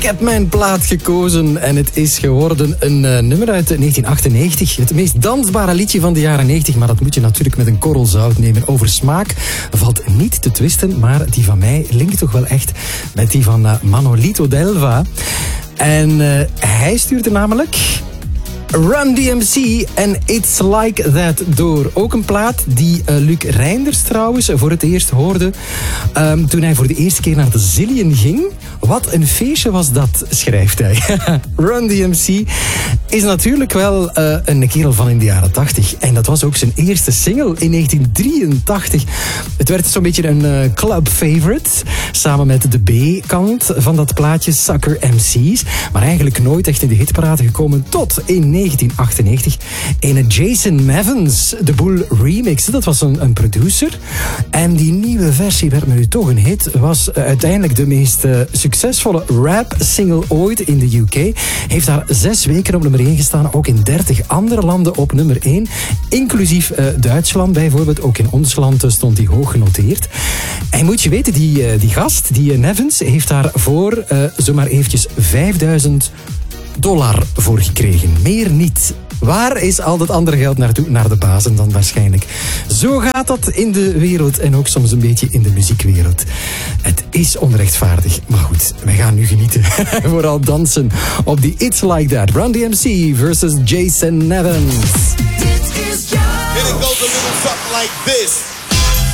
Ik heb mijn plaat gekozen en het is geworden een nummer uit 1998. Het meest dansbare liedje van de jaren 90, maar dat moet je natuurlijk met een korrel zout nemen. Over smaak valt niet te twisten, maar die van mij linkt toch wel echt met die van Manolito Delva. En hij stuurde namelijk Run DMC en It's Like That door. Ook een plaat die Luc Reinders trouwens voor het eerst hoorde toen hij voor de eerste keer naar de Zillion ging. Wat een feestje was dat, schrijft hij. Run DMC is natuurlijk wel een kerel van in de jaren 80. En dat was ook zijn eerste single in 1983. Het werd zo'n beetje een club favorite. Samen met de B-kant van dat plaatje, Sucker MC's. Maar eigenlijk nooit echt in de hitparade gekomen tot in 1998. Een Jason Mavins, de boel remix. Dat was een producer. En die nieuwe versie werd nu toch een hit. Was uiteindelijk de meest succesvolle rap-single ooit in de UK. Heeft daar 6 weken op nummer 1 gestaan. Ook in 30 andere landen op nummer 1. Inclusief Duitsland bijvoorbeeld. Ook in ons land stond die hoog genoteerd. En moet je weten, die gast, die Nevins, heeft daarvoor zomaar eventjes $5.000 voor gekregen. Meer niet. Waar is al dat andere geld naartoe? Naar de bazen dan waarschijnlijk. Zo gaat dat in de wereld en ook soms een beetje in de muziekwereld. Het is onrechtvaardig, maar goed, wij gaan nu genieten. Vooral dansen op die It's Like That. Run DMC versus Jason Nevins. And it goes a little something like this.